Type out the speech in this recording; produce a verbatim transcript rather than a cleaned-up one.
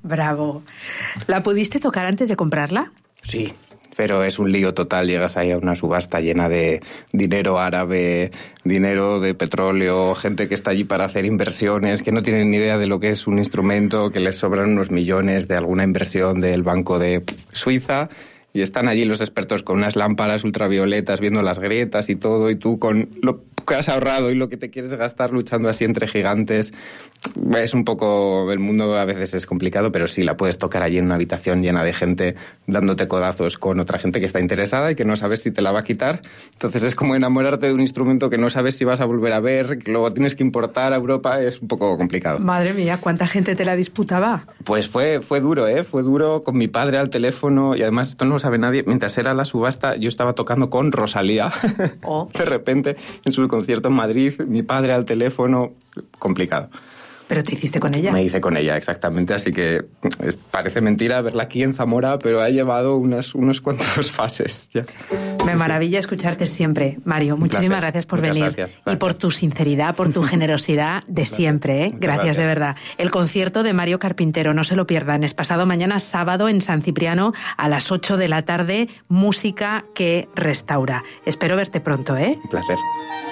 Bravo. ¿La pudiste tocar antes de comprarla? Sí, pero es un lío total. Llegas ahí a una subasta llena de dinero árabe, dinero de petróleo, gente que está allí para hacer inversiones, que no tienen ni idea de lo que es un instrumento, que les sobran unos millones de alguna inversión del Banco de Suiza. Y están allí los expertos con unas lámparas ultravioletas viendo las grietas y todo, y tú con lo que has ahorrado y lo que te quieres gastar luchando así entre gigantes. Es un poco... El mundo a veces es complicado, pero sí, la puedes tocar allí en una habitación llena de gente dándote codazos con otra gente que está interesada y que no sabes si te la va a quitar. Entonces es como enamorarte de un instrumento que no sabes si vas a volver a ver, que luego tienes que importar a Europa. Es un poco complicado. Madre mía, ¿cuánta gente te la disputaba? Pues fue, fue duro, ¿eh? Fue duro con mi padre al teléfono, y además esto no lo sabe nadie. Mientras era la subasta, yo estaba tocando con Rosalía. Oh. De repente, en su concierto en Madrid, mi padre al teléfono, complicado. ¿Pero te hiciste con ella? Me hice con ella, exactamente. Así que es, parece mentira verla aquí en Zamora, pero ha llevado unas, unos cuantos fases ya. Me sí, maravilla sí. escucharte siempre, Mario. Muchísimas gracias por Muchas venir. Gracias, gracias. Y por tu sinceridad, por tu generosidad de gracias. siempre. ¿eh? Gracias, gracias de verdad. El concierto de Mario Carpintero, no se lo pierdan. Es pasado mañana sábado en San Cipriano a las ocho de la tarde. Música que restaura. Espero verte pronto, ¿eh? Un placer.